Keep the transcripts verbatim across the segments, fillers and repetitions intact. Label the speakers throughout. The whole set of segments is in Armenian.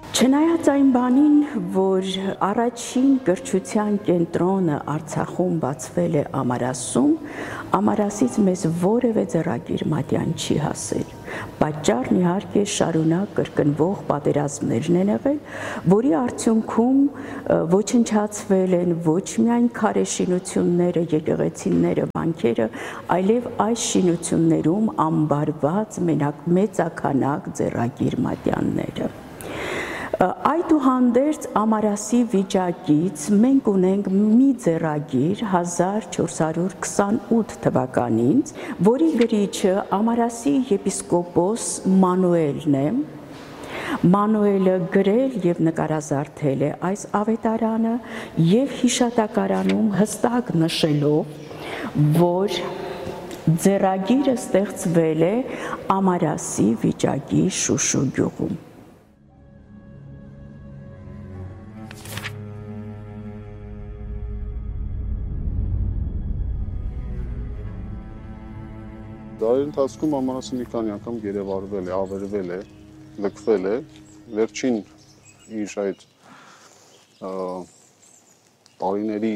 Speaker 1: Չնայած այն բանին, որ առաջին կրթության կենտրոնը Արցախում բացվել է Ամարասում, Ամարասից մեզ որևէ ձեռագիր մատյան չի հասել։ Պատճառն իհարկե շարունակ կրկնվող պատերազմներն են եղել, որի արդյունքում ոչնչացվել են ոչ միայն քարե շինությունները, եկեղեցիները, վանքերը, այլև այս շինություններում ամբարված մեծաքանակ ձեռագիր մատյանները։ Այդուհանդերձ Ամարասի վիճակից մենք ունենք մի ձեռագիր հազար չորս հարյուր քսանութ թվականից, որի գրիչը Ամարասի եպիսկոպոս Մանուելն է։ Մանուելը գրել և նկարազարդել է այս ավետարանը և հիշատակարանում հստակ նշելով, որ ձեռագիրը ստեղծվել է Ամարասի վիճակի Շուշու գյուղում։
Speaker 2: Դարերի ընթացքում Ամարասը մի քանի անգամ գերեվարվել է, ավերվել է, լքվել է, վերջին իր այդ տարիների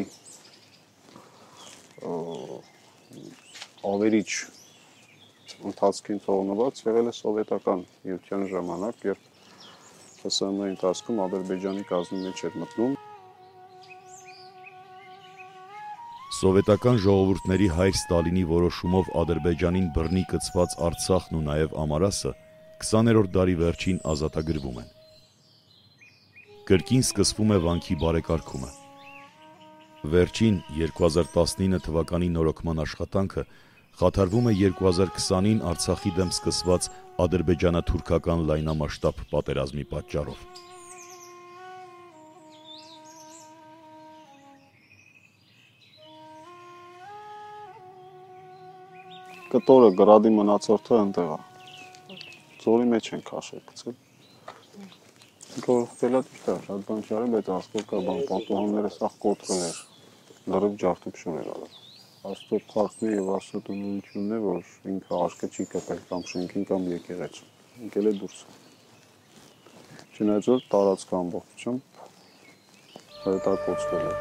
Speaker 2: ավերիչ ընթացքին թողնված եղել է սովետական միության ժամանակ, երբ ՀՍՀՄ-ի ընթացքում Ադրբեջանի կազմի մեջ էր մտնում։
Speaker 3: Սովետական ժողովուրդների հայր Ստալինի որոշումով Ադրբեջանին բռնի կցված Արցախն ու նաև Ամարասը քսաներորդ դարի վերջին ազատագրվում են։ Կրկին սկսվում է վանքի բարեկարգումը։ Վերջին երկու հազար տասնինը թվականի նորոգման աշխատանքը խաթարվում է երկու հազար քսանին Արցախի դեմ սկսված ադրբեջանա-թուրքական լայնամասշտաբ պատերազմի պատճառով։
Speaker 2: Կտորը, գրադի մնացորդը ընտեղ է, ձորի մեջ են քաշել գցել։ Ինքը ֆելատիշտ է, շատ բան չարել, բայց ասկոտ կա բան, պատուհանները սաղ կոտրել էր, լրիվ ջարդություն էր արել։ Աստծո փառքն է և Աստծո տնօրինությունն է, որ ինքը աշկը չի կպել կամ շենքին կամ եկեղեցու, ընկել է դուրս։ Չնայած որ տարածքը ամբողջությամբ հրետակոծվել է։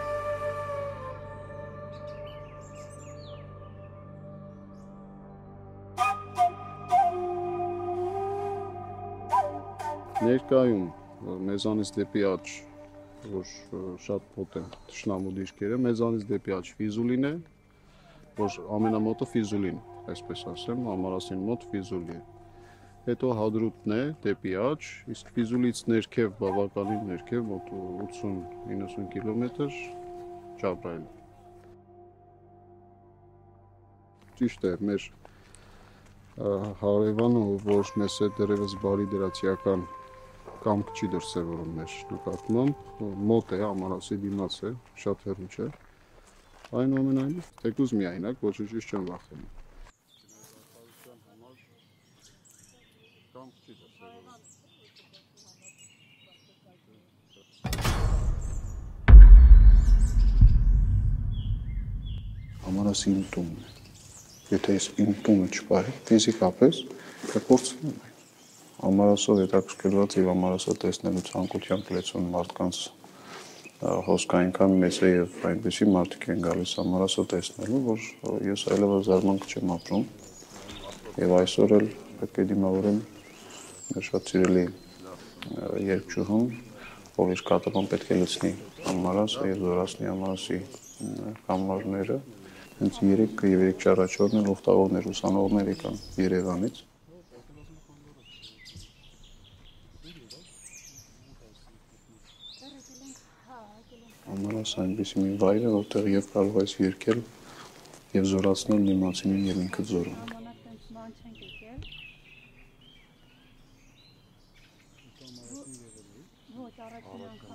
Speaker 2: Ներկայում մեզանից դեպի աջ, որ շատ մոտ են թշնամու դիրքերը, մեզանից դեպի աջ Ֆիզուլին է, որ ամենամոտը Ֆիզուլին, այսպես ասեմ, Ամարասին մոտ Ֆիզուլի է։ Հետո Հադրութն է դեպի աջ, իսկ Ֆիզուլից ներքև, բավականին ներքև, մոտ ութսուն իննսուն կիլոմետր Ջաբրայել։ Ճիշտ է, մեր հարևանը, որ մեզ հետ դեռևս բարի դրացիական կամք չի դրսևորում մեր նկատմամբ, մոտ է, Ամարասի դիմաց է, շատ հեռու չէ։ Այնուամենայնիվ, թեկուզ միայնակ, ոչինչից չեմ վախենում։ Ամարասի իմ տունն է։ Եթե ես իմ տունը չպահի, ֆիզիկապես կկորցնեմ այն։ Ամարասով հետաքրքրված և Ամարասը տեսնելու ցանկությամբ լեցուն մարդկանց հոսքը այնքան մեծ է և այնպիսի մարդիկ են գալիս Ամարասը տեսնելու, որ ես այլևս զարմանք չեմ ապրում և այսօր էլ պետք է դիմավորեմ մեր շատ սիրելի երգչուհուն, ով իր կատարման պետք է լցնի Ամարասը և զորացնի Ամարասի կամարները։ Հենց երեկ և երեկ չառաջորդն էլ ուխտավորներ, ուսանողներ եկան Երևանից։ Ամարասը այնպիսի մի վայր է, որտեղ և կարող ես երգել և զորացնել դիմացինին և ինքդ զորում։